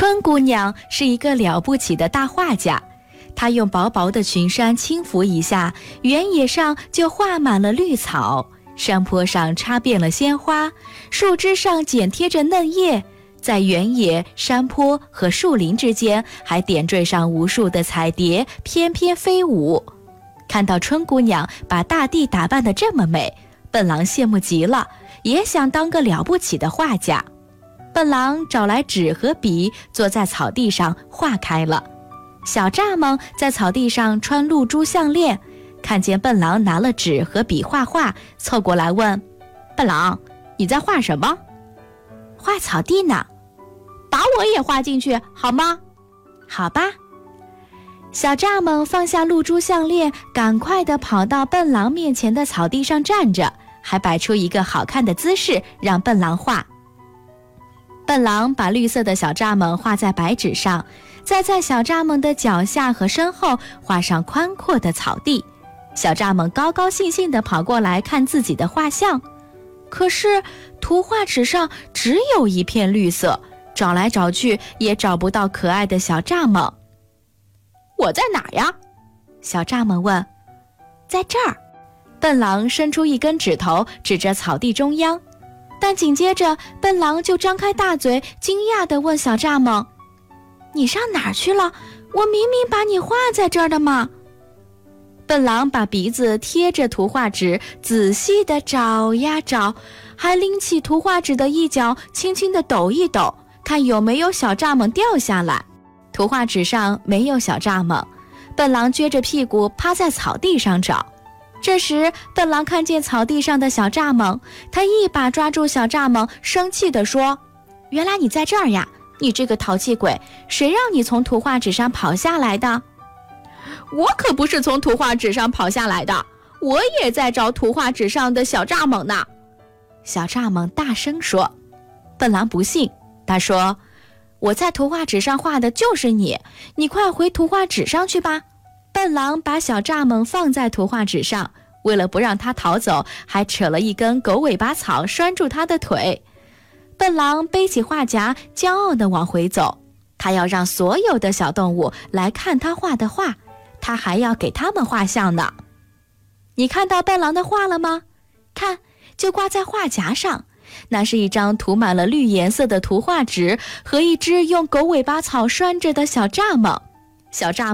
春姑娘是一个了不起的大画家，她用薄薄的裙衫轻拂一下，原野上就画满了绿草，山坡上插遍了鲜花，树枝上剪贴着嫩叶，在原野、山坡和树林之间还点缀上无数的彩蝶，翩翩飞舞。看到春姑娘把大地打扮得这么美，笨狼羡慕极了，也想当个了不起的画家。笨狼找来纸和笔，坐在草地上画开了。小蚱蜢在草地上穿露珠项链，看见笨狼拿了纸和笔画画，凑过来问：笨狼，你在画什么？画草地呢。把我也画进去好吗？好吧。小蚱蜢放下露珠项链，赶快地跑到笨狼面前的草地上站着，还摆出一个好看的姿势让笨狼画。笨狼把绿色的小蚱蜢画在白纸上，再在小蚱蜢的脚下和身后画上宽阔的草地。小蚱蜢高高兴兴地跑过来看自己的画像，可是图画纸上只有一片绿色，找来找去也找不到可爱的小蚱蜢。我在哪儿呀？小蚱蜢问。在这儿。笨狼伸出一根指头指着草地中央，但紧接着笨狼就张开大嘴，惊讶地问小蚱蜢：你上哪儿去了？我明明把你画在这儿的嘛。笨狼把鼻子贴着图画纸，仔细地找呀找，还拎起图画纸的一角，轻轻地抖一抖，看有没有小蚱蜢掉下来。图画纸上没有小蚱蜢，笨狼撅着屁股趴在草地上找。这时笨狼看见草地上的小蚱蜢，他一把抓住小蚱蜢，生气地说：原来你在这儿呀，你这个淘气鬼，谁让你从图画纸上跑下来的？我可不是从图画纸上跑下来的，我也在找图画纸上的小蚱蜢呢。小蚱蜢大声说。笨狼不信，他说：我在图画纸上画的就是你，你快回图画纸上去吧。笨狼把小蚱蜢放在图画纸上，为了不让它逃走，还扯了一根狗尾巴草拴住它的腿。笨狼背起画夹，骄傲地往回走，他要让所有的小动物来看他画的画，他还要给他们画像呢。你看到笨狼的画了吗？看，就挂在画夹上，那是一张涂满了绿颜色的图画纸和一只用狗尾巴草拴着的小蚱蜢。小蚱